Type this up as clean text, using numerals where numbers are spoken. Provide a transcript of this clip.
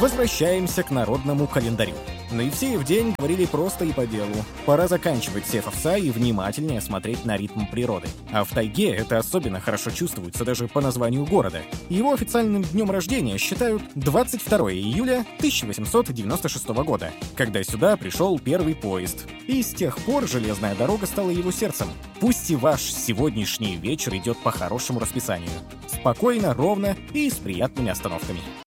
Возвращаемся к народному календарю. На Евсеев день говорили просто и по делу. Пора заканчивать сев овса и внимательнее смотреть на ритм природы. А в тайге это особенно хорошо чувствуется даже по названию города. Его официальным днем рождения считают 22 июля 1896 года, когда сюда пришел первый поезд. И с тех пор железная дорога стала его сердцем. Пусть и ваш сегодняшний вечер идет по хорошему расписанию. Спокойно, ровно и с приятными остановками.